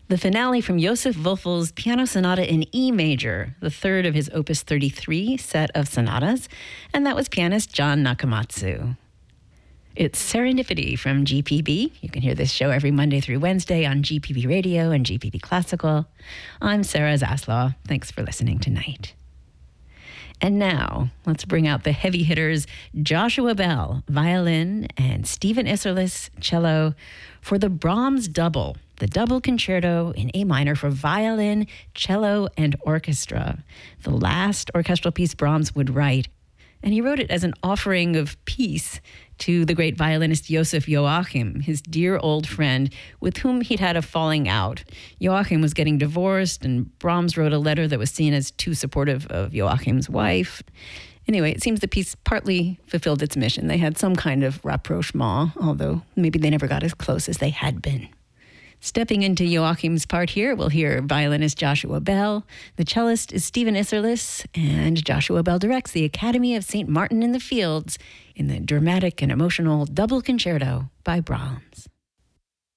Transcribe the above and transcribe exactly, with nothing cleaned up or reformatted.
The finale from Josef Wölfel's Piano Sonata in E major, the third of his Opus thirty-three set of sonatas, and that was pianist John Nakamatsu. It's Serendipity from G P B. You can hear this show every Monday through Wednesday on G P B Radio and G P B Classical. I'm Sarah Zaslaw. Thanks for listening tonight. And now, let's bring out the heavy hitters Joshua Bell, violin, and Stephen Isserlis, cello, for the Brahms Double, the Double Concerto in A minor for violin, cello, and orchestra, the last orchestral piece Brahms would write. And he wrote it as an offering of peace to the great violinist Joseph Joachim, his dear old friend, with whom he'd had a falling out. Joachim was getting divorced, and Brahms wrote a letter that was seen as too supportive of Joachim's wife. Anyway, it seems the piece partly fulfilled its mission. They had some kind of rapprochement, although maybe they never got as close as they had been. Stepping into Joachim's part here, we'll hear violinist Joshua Bell. The cellist is Stephen Isserlis, and Joshua Bell directs the Academy of Saint Martin in the Fields in the dramatic and emotional Double Concerto by Brahms.